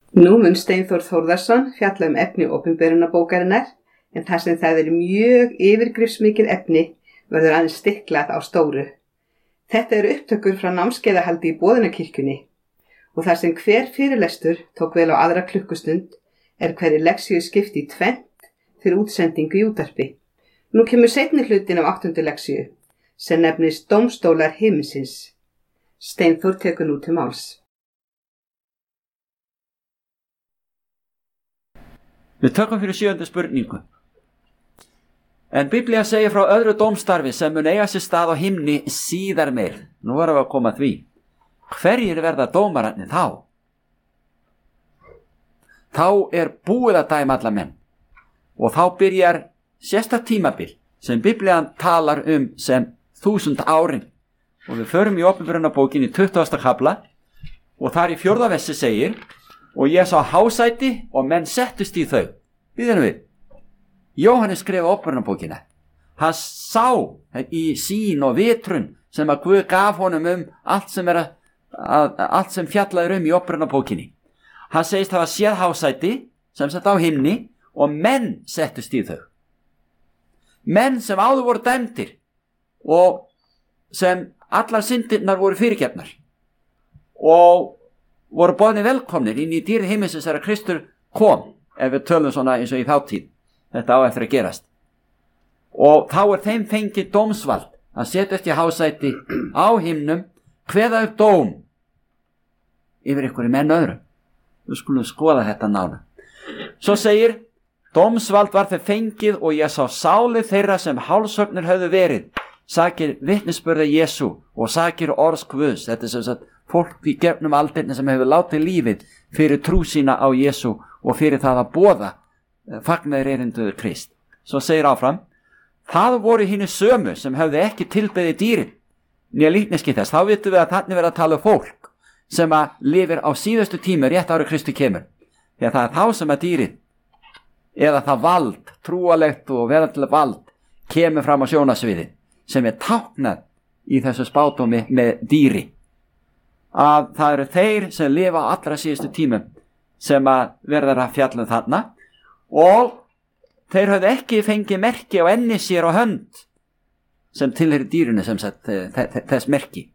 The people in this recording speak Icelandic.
Nú mun Steinþór Þórðarson fjalla efni opinberunarbókarinnar, en þar sem það mjög yfirgrifsmikið efni verður aðeins stiklað á stóru. Þetta eru upptökur frá námskeiðahaldi í Boðunarkirkjunni og þar sem hver fyrirlestur tók vel á aðra klukkustund hverri leksíu skipt í tvennt fyrir útsendingu í útvarpi. Nú kemur seinni hlutin af 8. leksíu sem nefnist Dómstólar himinsins. Steinþór tekur nú til máls. Við tökum fyrir 7. spurningu. En Biblía segir frá öðru dómstarfi sem mun eiga sér stað á himni síðar meir. Nú erum við að koma að því. Hverjir verða dómararnir þá? Þá búið að dæma alla menn. Og þá byrjar sérstakt tímabil sem Biblían talar sem 1000 árin. Og við förum í opinberunarbókinni 20. kafla og þar í 4. versi segir: og ég sá hásæti og menn settust í þau. Við. Jóhannes skrifa opinberunarbókina. Hann sá í sýn og vitrun sem að Guð gaf honum allt sem fjallaður í opinberunarbókinni. Hann segist hafa séð hásæti sem sett á himni og menn settust í þau. Menn sem áður voru dæmdir og sem allar syndirnar voru fyrirgefnar og voru boðnir velkomnir inn í dýrið himinsins þegar Kristur kom, ef við tölum svona eins og í þáttíð. Þetta á eftir að gerast. Og þá þeim fengið dómsvald að setjast í hásæti á himnum, kveða upp dóm yfir einhverju menn öðrum. Við skulum skoða þetta nánar. Svo segir: dómsvald var þeim fengið og ég sá sálir þeirra sem hálshöggnir höfðu verið, sakir vitnisburði Jesú og sakir orðs Guðs. Þetta sem sagt fólk í gefnum aldirni sem hefur látið lífið fyrir trú sína á Jesú og fyrir það að boða fagnaðir erinduðu Krist. Svo segir áfram: það voru hinir sömu sem hefðu ekki tilbeðið dýrin né líkneski þess. Þá vitum við að þannig verið að tala fólk sem að lifir á síðustu tíma rétt ári Kristu kemur. Því að það þá sem að dýrin eða það vald, trúalegt og veraldlega vald, kemur fram á sjónasviði sem táknað í þessu spádómi með dýri. Að það eru þeir sem lifa á allra síðustu tímum sem að verða að fjalla þarna, og þeir höfðu ekki fengið merki á enni sér og hönd sem tilheyrir dýrinu, sem sagt þess merki.